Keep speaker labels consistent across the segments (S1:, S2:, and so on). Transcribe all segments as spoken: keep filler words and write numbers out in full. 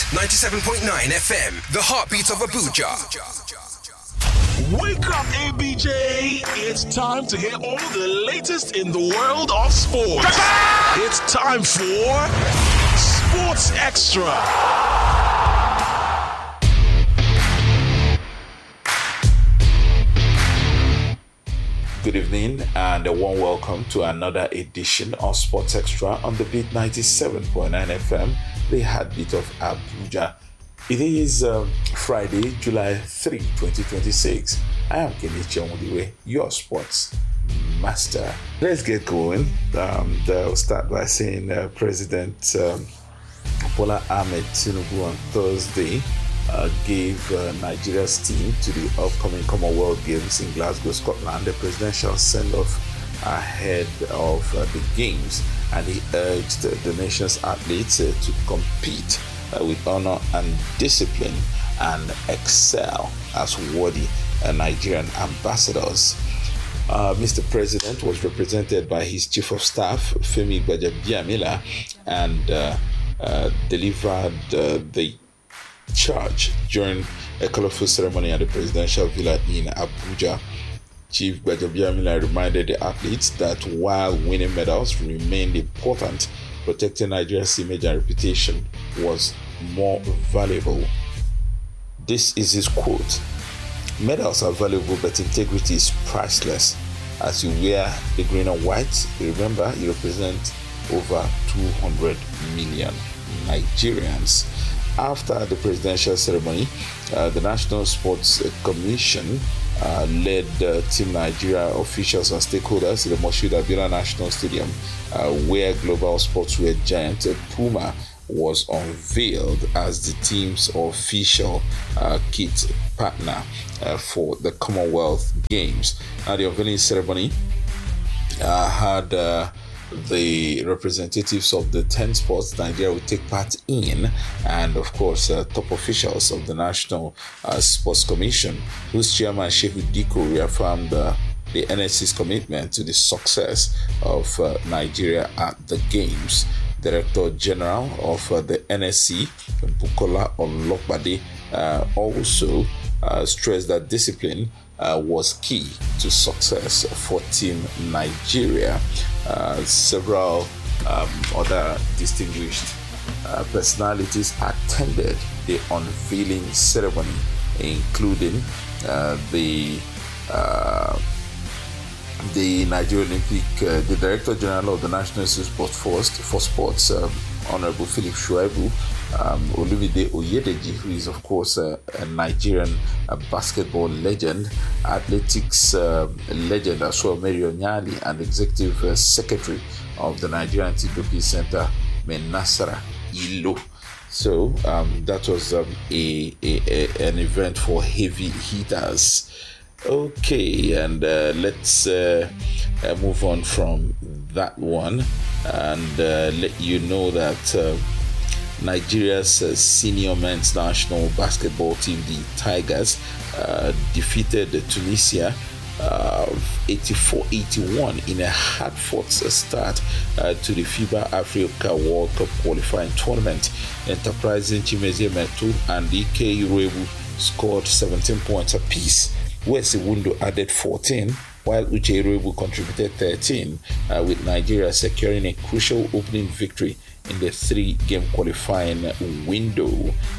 S1: ninety-seven point nine F M, the heartbeat of Abuja.
S2: Wake up, A B J! It's time to hear all the latest in the world of sports. It's time for Sports Extra.
S3: Good evening and a warm welcome to another edition of Sports Extra on the beat ninety-seven point nine F M, the heartbeat of Abuja. It is um, Friday, July third, twenty twenty-six. I am Kenichi Omudiwe, your sports master. Let's get going. Um, I'll start by saying uh, President um, Bola Ahmed Tinubu on Thursday Uh, gave uh, Nigeria's team to the upcoming Commonwealth Games in Glasgow, Scotland, the presidential send-off ahead of uh, the Games, and he urged uh, the nation's athletes uh, to compete uh, with honor and discipline and excel as worthy uh, Nigerian ambassadors. Uh, Mister President was represented by his Chief of Staff, Femi Gbajabiamila, and uh, uh, delivered uh, the charge during a colorful ceremony at the presidential villa in Abuja. Chief Gbajabiamila reminded the athletes that while winning medals remained important, protecting Nigeria's image and reputation was more valuable. This is his quote: "Medals are valuable, but integrity is priceless. As you wear the green and white, remember you represent over two hundred million Nigerians." After the presidential ceremony, uh, the National Sports Commission uh, led uh, Team Nigeria officials and stakeholders to the Moshood Abiola National Stadium, uh, where global sportswear giant Puma was unveiled as the team's official uh, kit partner uh, for the Commonwealth Games. Now, the unveiling ceremony uh, had uh, the representatives of the ten sports Nigeria will take part in, and of course uh, top officials of the National uh, Sports Commission, whose chairman Shehu Diko reaffirmed uh, the N S C's commitment to the success of uh, Nigeria at the Games. Director General of uh, the N S C, Bukola Olopade, uh, also uh, stressed that discipline Uh, was key to success for Team Nigeria. Uh, several um, other distinguished uh, personalities attended the unveiling ceremony, including uh, the uh, the Nigeria Olympic, uh, the Director General of the National Institute for Sports, for Sports um, Honorable Philip Shuaibu, um, Olumide Oyedeji, who is of course uh, a Nigerian uh, basketball legend, athletics uh, legend as well, Mary Onyali, and Executive uh, Secretary of the Nigerian Anti-Doping Center, Menasara Ilo. So um, that was um, a, a, a an event for heavy hitters. Okay, and uh, let's uh, uh, move on from that one and uh, let you know that uh, Nigeria's uh, senior men's national basketball team, the Tigers, uh, defeated Tunisia uh, eighty-four eighty-one in a hard-fought start uh, to the FIBA Africa World Cup qualifying tournament. Enterprising Chimezie Metu and Ike Iroebu scored seventeen points apiece, where Sewundo added fourteen, while Uche Iroebu contributed thirteen, uh, with Nigeria securing a crucial opening victory in the three-game qualifying window.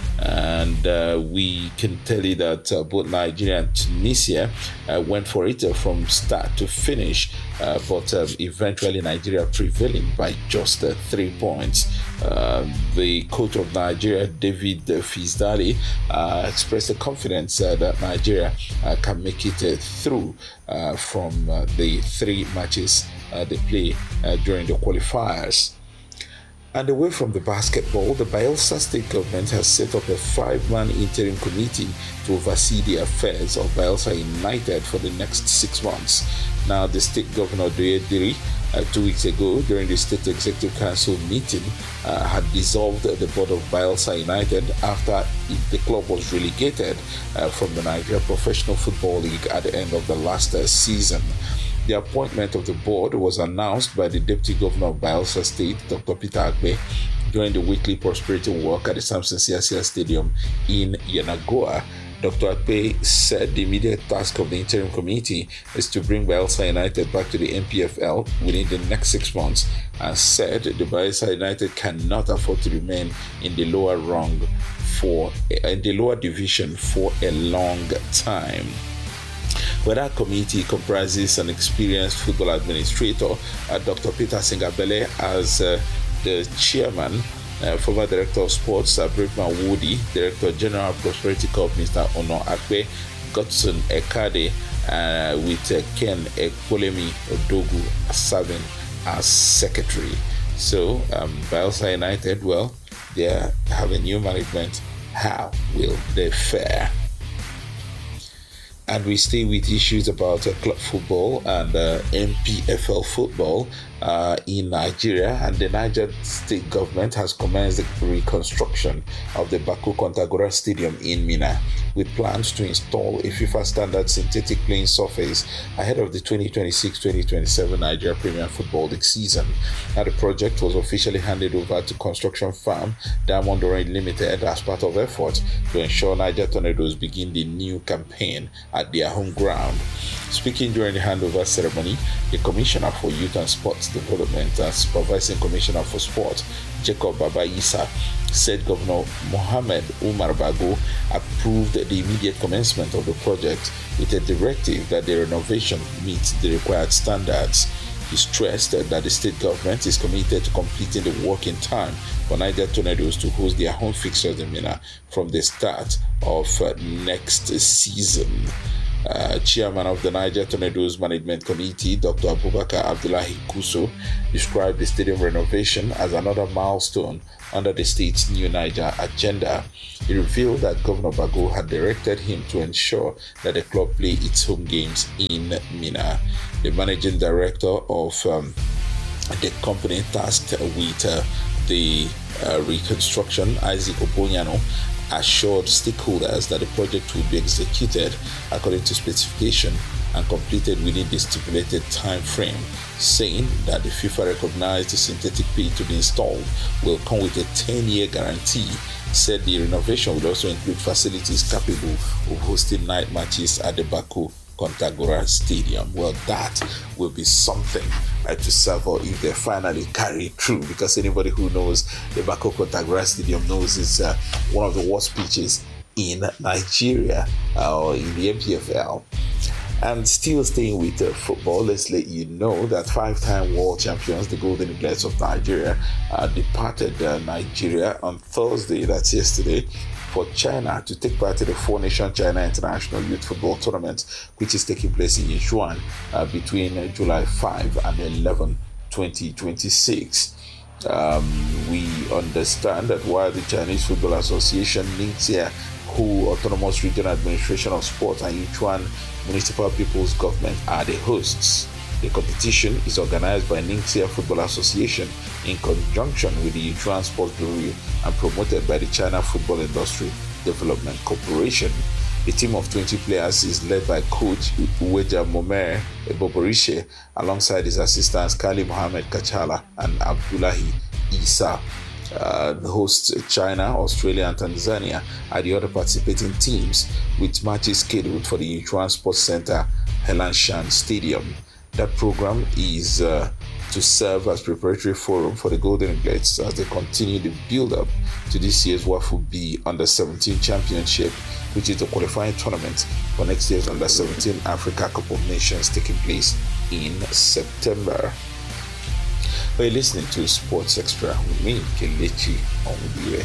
S3: And uh, we can tell you that uh, both Nigeria and Tunisia uh, went for it uh, from start to finish, uh, but um, eventually Nigeria prevailing by just uh, three points. Uh, the coach of Nigeria, David Fizdale, uh, expressed the confidence uh, that Nigeria uh, can make it uh, through uh, from uh, the three matches uh, they play uh, during the qualifiers. And away from the basketball, the Bayelsa State government has set up a five-man interim committee to oversee the affairs of Bayelsa United for the next six months. Now, the state governor, Doye Diri, uh, two weeks ago during the State Executive Council meeting, uh, had dissolved the board of Bayelsa United after it, the club was relegated uh, from the Nigeria Professional Football League at the end of the last uh, season. The appointment of the board was announced by the Deputy Governor of Bayelsa State, Doctor Peter Agbe, During the weekly prosperity walk at the Samson Siasia Stadium in Yenagoa, Doctor Akpe said the immediate task of the interim committee is to bring Bayelsa United back to the N P F L within the next six months, and said the Bayelsa United cannot afford to remain in the lower rung for in the lower division for a long time. Well, that committee comprises an experienced football administrator, uh, Doctor Peter Singabele, as uh, the chairman. Uh, former Director of Sports, uh, Brickman Woody, Director General Prosperity Corp, Mister Ono Akpe, Godson Ekade, uh, with uh, Ken Ekwolemi Odogu serving as secretary. So, um, Bayelsa United, well, they have a new management. How will they fare? And we stay with issues about uh, club football and uh, N P F L football uh, in Nigeria. And the Niger state government has commenced the reconstruction of the Baku Kontagora Stadium in Minna, with plans to install a FIFA standard synthetic playing surface ahead of the twenty twenty-six twenty twenty-seven Nigeria Premier Football League season. Now, the project was officially handed over to construction firm Diamond Orange Limited as part of efforts to ensure Niger Tornadoes begin the new campaign at their home ground. Speaking during the handover ceremony, the Commissioner for Youth and Sports Development and Supervising Commissioner for Sport, Jacob Baba Issa, said Governor Mohammed Umar Bago approved the immediate commencement of the project with a directive that the renovation meets the required standards. He stressed that the state government is committed to completing the work in time for Niger Tornadoes to host their home fixtures in Minna from the start of uh, next season. Uh, chairman of the Niger Tornadoes Management Committee, Doctor Abubakar Abdullahi Kuso, described the stadium renovation as another milestone under the state's new Niger agenda. He revealed that Governor Bago had directed him to ensure that the club play its home games in Minna. The managing director of um, the company tasked with uh, the uh, reconstruction, Isaac Obonyano, assured stakeholders that the project would be executed according to specification and completed within the stipulated time frame, saying that the FIFA recognized the synthetic pitch to be installed will come with a ten-year guarantee. Said the renovation will also include facilities capable of hosting night matches at the Baku Kontagora Stadium. Well, that will be something uh, to savour if they finally carry it through, because anybody who knows the Baku Kontagora Stadium knows it's uh, one of the worst pitches in Nigeria uh, or in the N P F L. And still staying with uh, football, let's let you know that five-time world champions, the Golden Eagles of Nigeria, uh, departed uh, Nigeria on Thursday, that's yesterday, for China to take part in the Four-Nation China International Youth Football Tournament, which is taking place in Yinchuan uh, between uh, July fifth and eleventh, twenty twenty-six. Um, we understand that while the Chinese Football Association, Ningxia, who Autonomous Regional Administration of Sport, and Yinchuan Municipal People's Government are the hosts, the competition is organized by Ningxia Football Association in conjunction with the Yinchuan Sports Bureau and promoted by the China Football Industry Development Corporation. A team of twenty players is led by coach Uweja Momer Eboborishe alongside his assistants Kali Mohammed Kachala and Abdullahi Isa. Uh, the hosts China, Australia and Tanzania are the other participating teams, with matches scheduled for the Yinchuan Sports Center Helanshan Stadium. That program is uh, to serve as preparatory forum for the Golden Eagles as they continue the build-up to this year's W A F U B Under seventeen Championship, which is the qualifying tournament for next year's Under seventeen Africa Cup of Nations taking place in September. We're listening to Sports Extra with me, Kelechi Onwubiwe.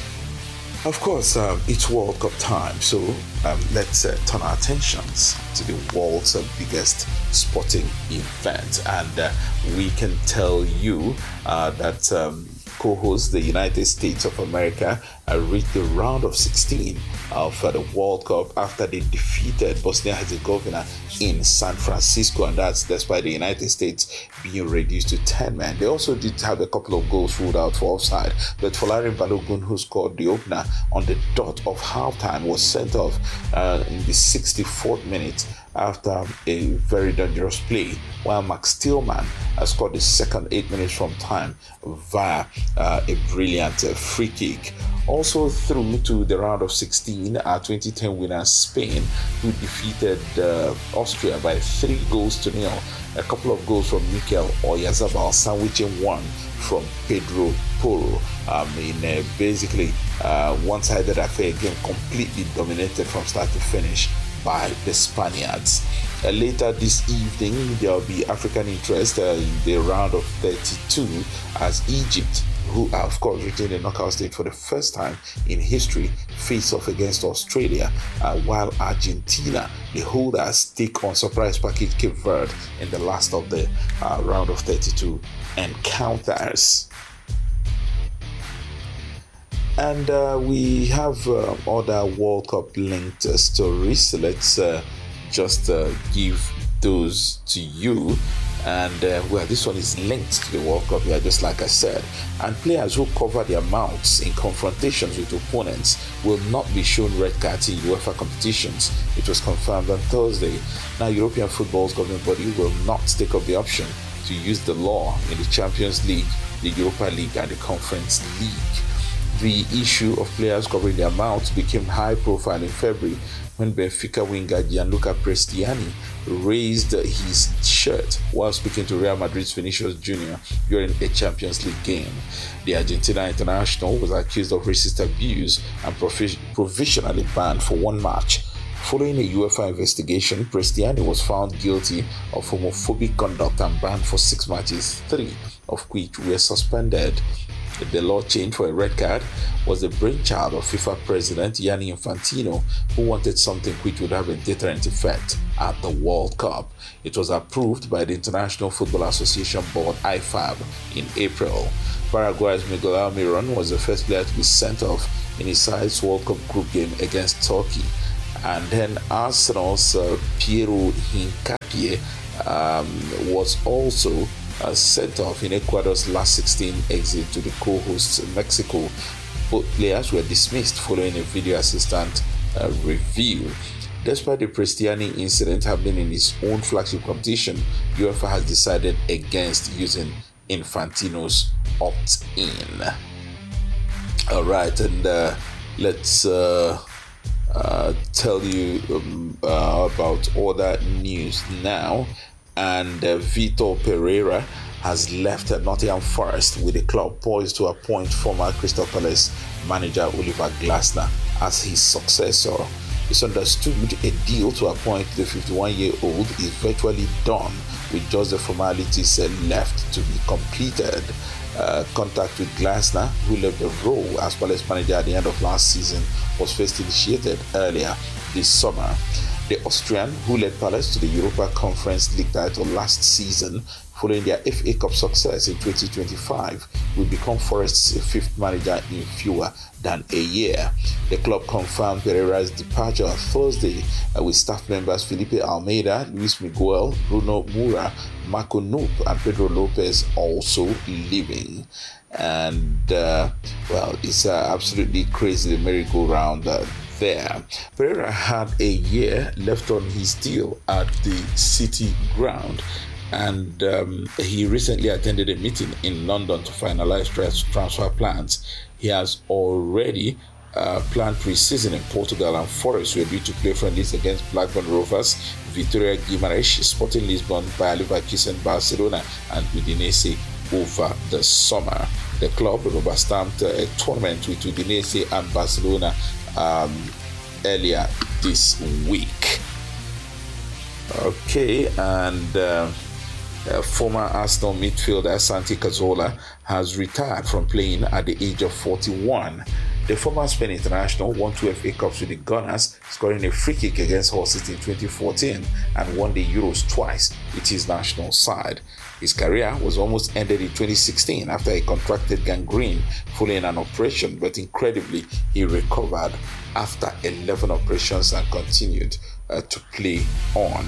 S3: Of course, um, it's World Cup time, so um, let's uh, turn our attentions to the world's uh, biggest sporting event. And uh, we can tell you uh, that um, co-hosts the United States of America uh, reached the round of sixteen of uh, the World Cup after they defeated Bosnia-Herzegovina in San Francisco, and that's despite the United States being reduced to ten men. They also did have a couple of goals ruled out for offside, but Folarin Balogun, who scored the opener on the dot of halftime, was sent off uh, in the sixty-fourth minute after a very dangerous play, while Max Tillman has scored the second eight minutes from time via uh, a brilliant uh, free kick. Also through to the round of sixteen, our twenty ten winners Spain, who defeated uh, Austria by three goals to nil. A couple of goals from Mikel Oyarzabal, sandwiching one from Pedro Porro. I mean, uh, basically, uh, one-sided affair, game completely dominated from start to finish by the Spaniards. Uh, later this evening, there will be African interest uh, in the round of thirty-two as Egypt, who are of course retained the knockout stage for the first time in history, face off against Australia, uh, while Argentina, the holders, take on surprise package Cape Verde in the last of the uh, round of thirty-two encounters. And uh, we have uh, other World Cup linked uh, stories. So let's uh, just uh, give those to you. And uh, well, this one is linked to the World Cup here, just like I said. And players who cover their mouths in confrontations with opponents will not be shown red cards in UEFA competitions. It was confirmed on Thursday. Now, European football's governing body will not take up the option to use the law in the Champions League, the Europa League, and the Conference League. The issue of players covering their mouths became high profile in February when Benfica winger Gianluca Prestiani raised his shirt while speaking to Real Madrid's Vinicius Junior during a Champions League game. The Argentina international was accused of racist abuse and provi- provisionally banned for one match. Following a UEFA investigation, Prestiani was found guilty of homophobic conduct and banned for six matches, three of which were suspended. The law change for a red card was the brainchild of FIFA President Gianni Infantino, who wanted something which would have a deterrent effect at the World Cup. It was approved by the International Football Association Board I F A B in April. Paraguay's Miguel Almiron was the first player to be sent off in his side's World Cup group game against Turkey. And then Arsenal's uh, Piero Hincapié um, was also Uh, sent off in Ecuador's last sixteen exit to the co-hosts Mexico. Both players were dismissed following a video assistant uh, review. Despite the Prestiani incident happening in his own flagship competition, UEFA has decided against using Infantino's opt-in. All right, and uh, let's uh, uh, tell you um, uh, about other news now. And uh, Vitor Pereira has left uh, Nottingham Forest with the club poised to appoint former Crystal Palace manager Oliver Glasner as his successor. It's understood a deal to appoint the fifty-one-year-old is virtually done, with just the formalities uh, left to be completed. Uh, contact with Glasner, who left the role as Palace manager at the end of last season, was first initiated earlier this summer. The Austrian, who led Palace to the Europa Conference League title last season, following their F A Cup success in twenty twenty-five, will become Forest's fifth manager in fewer than a year. The club confirmed Pereira's departure on Thursday uh, with staff members Felipe Almeida, Luis Miguel, Bruno Moura, Marco Nup, and Pedro Lopez also leaving. And, uh, well, it's uh, absolutely crazy, the merry-go-round uh, there. Pereira had a year left on his deal at the City ground, and um, he recently attended a meeting in London to finalize transfer plans. He has already uh, planned pre-season in Portugal, and Forest were due to play friendlies against Blackburn Rovers, Vitória Guimarães, Sporting Lisbon, Bayer Leverkusen, Barcelona, and Udinese over the summer. The club rubber-stamped a tournament with Udinese and Barcelona Um, earlier this week. Okay, and uh, uh, former Arsenal midfielder Santi Cazorla has retired from playing at the age of forty-one. The former Spain international won two F A Cups with the Gunners, scoring a free kick against Hull City in twenty fourteen, and won the Euros twice with his national side. His career was almost ended in twenty sixteen after he contracted gangrene following an operation, but incredibly, he recovered after eleven operations and continued uh, to play on.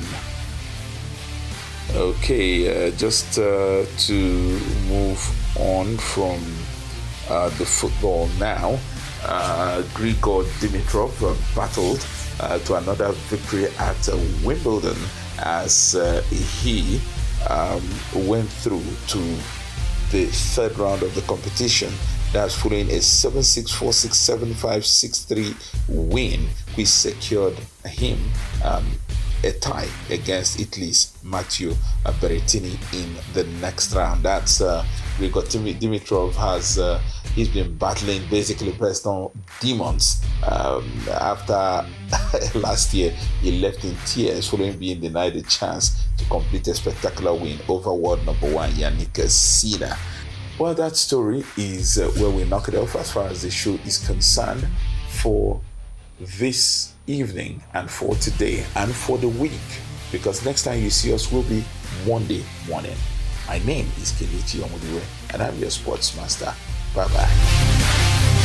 S3: Okay, uh, just uh, to move on from uh, the football now. Uh, Grigor Dimitrov uh, battled uh, to another victory at uh, Wimbledon as uh, he um, went through to the third round of the competition. That's following a seven six, four six, seven five, six three win, which secured him um, a tie against Italy's Matteo Berrettini in the next round. That's uh, Grigor Dimitrov has uh, he's been battling basically personal demons um, after last year he left in tears following being denied a chance to complete a spectacular win over world number one Yannick Sinner. Well, that story is uh, where we knock it off as far as the show is concerned for this evening and for today and for the week, because next time you see us will be Monday morning. My name is Kelechi Omoduwe and I'm your sports master. Bye-bye.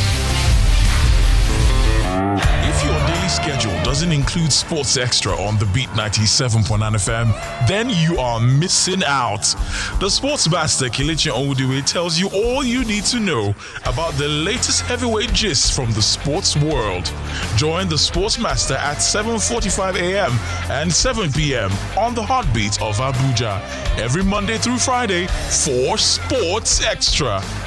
S2: If your daily schedule doesn't include Sports Extra on the Beat ninety-seven point nine F M, then you are missing out. The Sports Master Kelechi Omoduwe tells you all you need to know about the latest heavyweight gist from the sports world. Join the Sports Master at seven forty-five a.m. and seven p.m. on the Heartbeat of Abuja every Monday through Friday for Sports Extra.